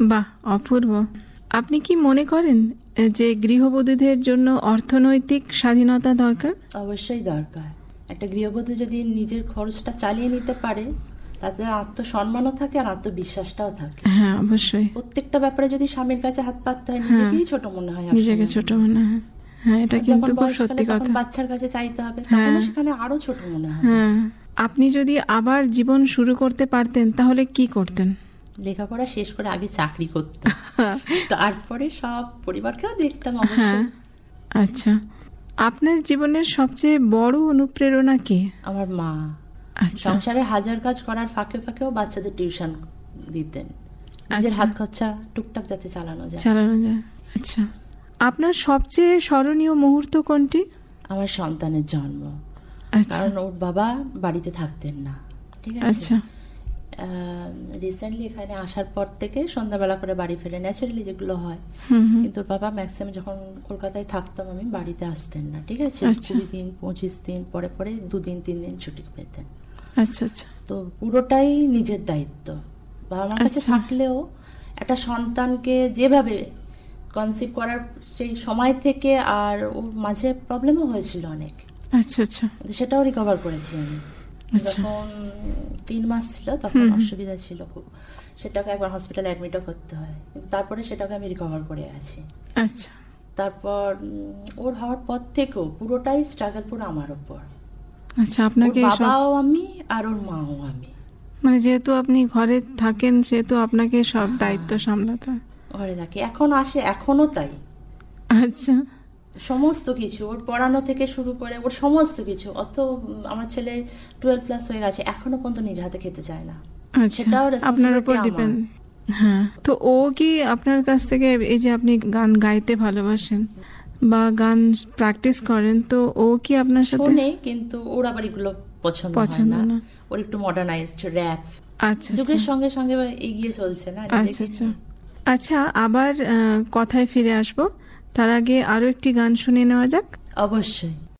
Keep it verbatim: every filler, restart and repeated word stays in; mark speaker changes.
Speaker 1: বাহ, অপূর্ব। আপনি কি মনে করেন যে গৃহবধূদের জন্য অর্থনৈতিক স্বাধীনতা দরকার?
Speaker 2: অবশ্যই দরকার। একটা গৃহবধূ যদি নিজের খরচটা চালিয়ে নিতে পারে, তাতে আত্মসম্মানও থাকে আর আত্মবিশ্বাসটাও থাকে।
Speaker 1: হ্যাঁ, অবশ্যই।
Speaker 2: প্রত্যেকটা ব্যাপারে যদি স্বামীর কাছে হাত পাততে হয়, নিজেকেই ছোট মনে হয়,
Speaker 1: নিজেকে ছোট মনে হয়। হ্যাঁ, এটা কিন্তু খুব সত্যি কথা।
Speaker 2: বাচ্চার কাছে চাইতে হবে, তখন সেখানে আরো ছোট মনে হয়।
Speaker 1: হ্যাঁ, আপনি যদি আবার জীবন শুরু করতে পারতেন তাহলে কি করতেন?
Speaker 2: লেখাপড়া শেষ করে আগে চাকরি করতাম, তারপরে সব পরিবারকেও দেখতাম অবশ্যই।
Speaker 1: আচ্ছা, আপনার জীবনের সবচেয়ে বড় অনুপ্রেরণা কে?
Speaker 2: আমার মা। সংসারে হাজার কাজ করার ফাঁকে ফাঁকেও বাচ্চাদের টিউশন দিতেন, নিজের হাত খরচা টুকটাক যাতে চালানো যায়
Speaker 1: চালানো যায় আচ্ছা, আপনার সবচেয়ে স্মরণীয় মুহূর্ত কোনটি?
Speaker 2: আমার সন্তানের জন্ম। কারণ ওর বাবা বাড়িতে থাকতেন না, ঠিক আছে?
Speaker 1: আচ্ছা,
Speaker 2: রিসেন্টলি এখানে আসার পর থেকে সন্ধ্যাবেলা করে বাড়ি ফেরে, ন্যাচারালি যেগুলো হয়। কিন্তু ওর বাবা ম্যাক্সিমাম যখন কলকাতায় থাকতাম আমি, বাড়িতে আসতেন না, ঠিক আছে? কুড়ি দিন পঁচিশ দিন পরে পরে দুদিন তিন দিন ছুটি পেতেন।
Speaker 1: আচ্ছা আচ্ছা।
Speaker 2: তো পুরোটাই নিজের দায়িত্ব। বাবা মার কাছে থাকলেও একটা সন্তানকে যেভাবে কনসিভ করার সেই সময় থেকে, আর ওর মাঝে প্রবলেমও হয়েছিল অনেক।
Speaker 1: আচ্ছা আচ্ছা।
Speaker 2: সেটাও রিকভার করেছি আমি। যখন তিন মাস ছিল তখন অসুবিধা ছিল খুব, সেটাকে একবার হসপিটালে অ্যাডমিটও করতে হয়, কিন্তু তারপরে সেটাকে আমি রিকভার করে আছি।
Speaker 1: আচ্ছা।
Speaker 2: তারপর ওর হওয়ার পর থেকেও পুরোটাই স্ট্রাগল পুরো আমার উপর।
Speaker 1: আচ্ছা, আপনাকে
Speaker 2: বাবাও আমি আর ওর মাও আমি।
Speaker 1: মানে যেহেতু আপনি ঘরে থাকেন সেহেতু আপনাকে সব দায়িত্ব সামলাতে হয়।
Speaker 2: ঘরে থাকি, এখন আসে, এখনো তাই।
Speaker 1: আচ্ছা।
Speaker 2: সমস্ত কিছু ওর পড়ানো থেকে শুরু করে ওর সমস্ত কিছু। অত আমার ছেলে টুয়েলভ প্লাস হয়ে গেছে, এখনো পর্যন্ত নিজে হাতে খেতে চায় না।
Speaker 1: সেটাও আপনার উপর ডিপেন্ড। হ্যাঁ, তো ও কি আপনার কাছ থেকে, এই যে আপনি গান গাইতে ভালোবাসেন বা গান প্র্যাকটিস করেন, তো ও কি আপনার সাথে
Speaker 2: শোনে? কিন্তু ওর আবার এগুলো পছন্দ পছন্দ না। ওর একটু মডার্নাইজড র‍্যাপ, আচ্ছা, যুগের সঙ্গে সঙ্গে এগিয়ে চলছে না।
Speaker 1: আচ্ছা আচ্ছা। আচ্ছা, আবার কথায় ফিরে আসবো, তার আগে আরো একটি গান শুনে নেওয়া যাক।
Speaker 2: অবশ্যই।